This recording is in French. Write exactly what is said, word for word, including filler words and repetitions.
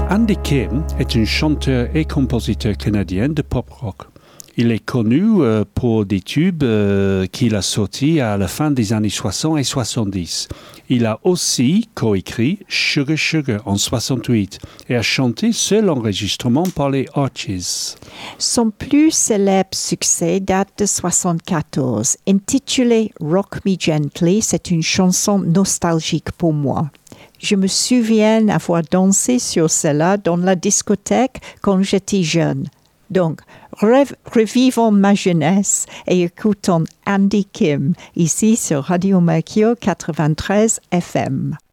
Andy Kim est un chanteur et compositeur canadien de pop rock. Il est connu euh, pour des tubes euh, qu'il a sortis à la fin des années soixante et soixante-dix. Il a aussi coécrit Sugar Sugar en soixante-huit et a chanté seul enregistrement par les Archies. Son plus célèbre succès date de soixante-quatorze. Intitulé Rock Me Gently, c'est une chanson nostalgique pour moi. Je me souviens avoir dansé sur cela dans la discothèque quand j'étais jeune. Donc, rev- revivons ma jeunesse et écoutons Andy Kim, ici sur Radio Mercure quatre-vingt-treize F M.